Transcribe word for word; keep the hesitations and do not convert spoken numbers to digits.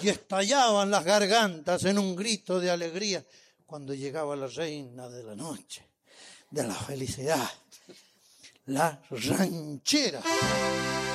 y estallaban las gargantas en un grito de alegría cuando llegaba la reina de la noche, de la felicidad, la ranchera.